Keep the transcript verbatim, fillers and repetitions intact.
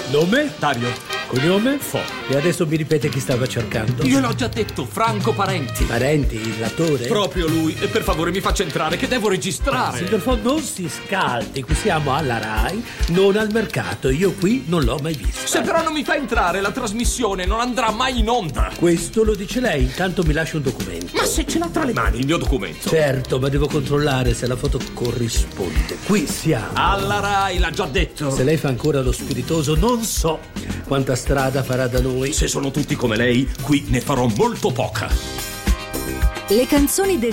Nome? Dario. Cognome? Fo. E adesso mi ripete chi stava cercando? Gliel'ho già detto, Franco Parenti. Parenti, l'attore? Proprio lui. E per favore mi faccia entrare che devo registrare. Signor Fo, non si scaldi, qui siamo alla Rai, non al mercato. Io qui non l'ho mai visto. Se però non mi fa entrare, la trasmissione non andrà mai in onda. Questo lo dice lei, intanto mi lascia un documento. Ma se ce l'ha tra le mani il mio documento? Certo, ma devo controllare se la foto corrisponde. Qui siamo. Alla Rai, l'ha già detto. Se lei fa ancora lo spiritoso, non so quanta strada farà da noi. Se sono tutti come lei, qui ne farò molto poca. Le canzoni del